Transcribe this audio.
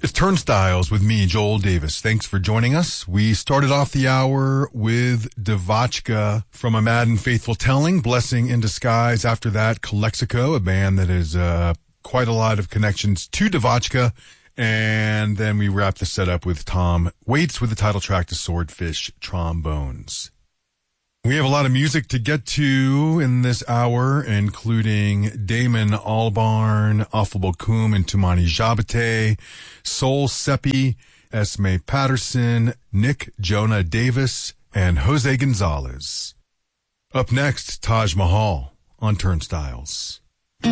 It's Turnstiles with me, Joel Davis. Thanks for joining us. We started off the hour with Devotchka from A Mad and Faithful Telling, Blessing in Disguise. After that, Calexico, a band that has quite a lot of connections to Devotchka. And then we wrapped the set up with Tom Waits with the title track to Swordfish Trombones. We have a lot of music to get to in this hour, including Damon Albarn, Affable Bokum, and Tumani Jabate, Sol Seppi, Esme Patterson, Nick Jonah Davis, and Jose Gonzalez. Up next, Taj Mahal on Turnstiles.